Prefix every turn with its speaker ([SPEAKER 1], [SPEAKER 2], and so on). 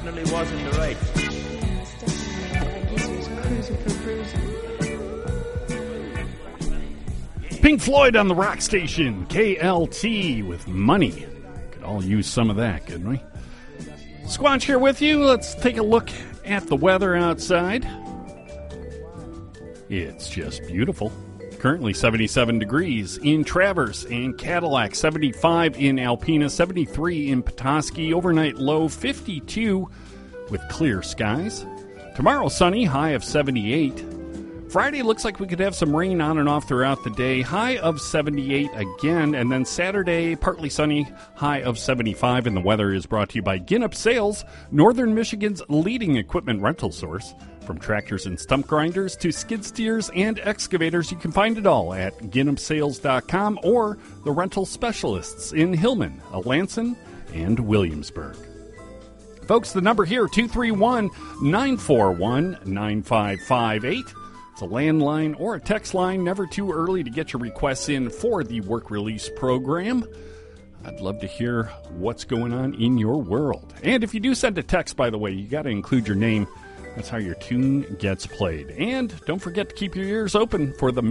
[SPEAKER 1] definitely was in the right.
[SPEAKER 2] Pink Floyd on the rock station, KLT with Money. Could all use some of that, couldn't we? Squanch here with you. Let's take a look at the weather outside. It's just beautiful. Currently 77 degrees in Traverse and Cadillac, 75 in Alpena, 73 in Petoskey, overnight low 52 with clear skies. Tomorrow sunny, high of 78. Friday looks like we could have some rain on and off throughout the day, high of 78 again, and then Saturday, partly sunny, high of 75, and the weather is brought to you by Ginup Sales, Northern Michigan's leading equipment rental source. From tractors and stump grinders to skid steers and excavators, you can find it all at GinupSales.com or the rental specialists in Hillman, Alanson, and Williamsburg. Folks, the number here, 231-941-9558. It's a landline or a text line, never too early to get your requests in for the work release program. I'd love to hear what's going on in your world. And if you do send a text, by the way, you got to include your name. That's how your tune gets played. And don't forget to keep your ears open for the